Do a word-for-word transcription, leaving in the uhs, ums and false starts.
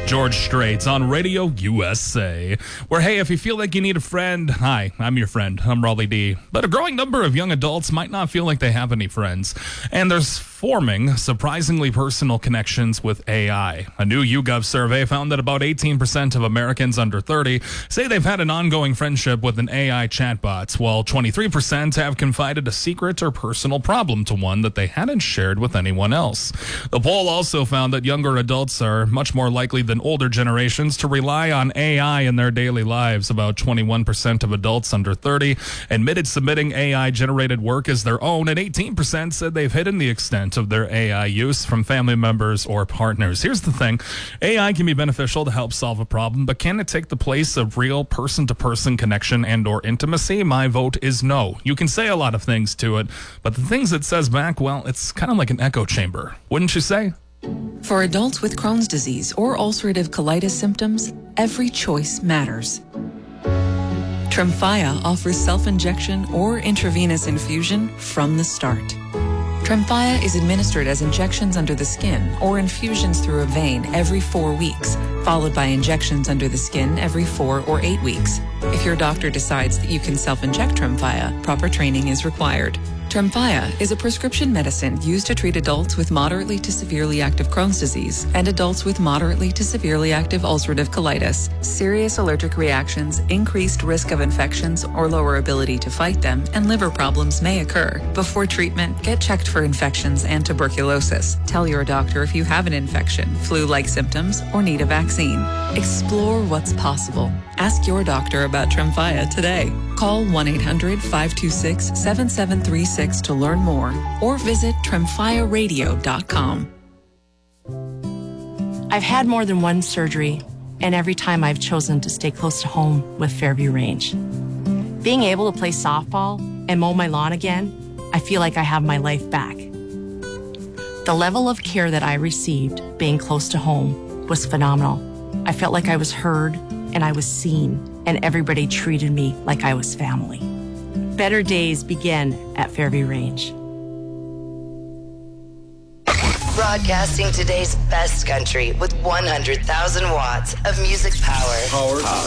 George Strait on Radio U S A. Where, hey, if you feel like you need a friend, hi, I'm your friend. I'm Raleigh D. But a growing number of young adults might not feel like they have any friends. And there's forming surprisingly personal connections with A I. A new YouGov survey found that about eighteen percent of Americans under thirty say they've had an ongoing friendship with an A I chatbot, while twenty-three percent have confided a secret or personal problem to one that they hadn't shared with anyone else. The poll also found that younger adults are much more likely than older generations to rely on A I in their daily lives. About twenty-one percent of adults under thirty admitted submitting A I-generated work as their own, and eighteen percent said they've hidden the extent of their A I use from family members or partners. Here's the thing. A I can be beneficial to help solve a problem, but can it take the place of real person-to-person connection and or intimacy? My vote is no. You can say a lot of things to it, but the things it says back, well, it's kind of like an echo chamber. Wouldn't you say? For adults with Crohn's disease or ulcerative colitis symptoms, every choice matters. Tremfya offers self-injection or intravenous infusion from the start. Tremfya is administered as injections under the skin or infusions through a vein every four weeks, followed by injections under the skin every four or eight weeks. If your doctor decides that you can self-inject Tremfya, proper training is required. Tremfya is a prescription medicine used to treat adults with moderately to severely active Crohn's disease and adults with moderately to severely active ulcerative colitis. Serious allergic reactions, increased risk of infections or lower ability to fight them, and liver problems may occur. Before treatment, get checked for infections and tuberculosis. Tell your doctor if you have an infection, flu-like symptoms, or need a vaccine. Explore what's possible. Ask your doctor about Tremfya today. Call one eight hundred, five two six, seven seven three six to learn more, or visit tremfya radio dot com. I've had more than one surgery, and every time I've chosen to stay close to home with Fairview Range. Being able to play softball and mow my lawn again, I feel like I have my life back. The level of care that I received being close to home was phenomenal. I felt like I was heard and I was seen, and everybody treated me like I was family. Better days begin at Fairview Range. Broadcasting today's best country with one hundred thousand watts of music power. Power. Power.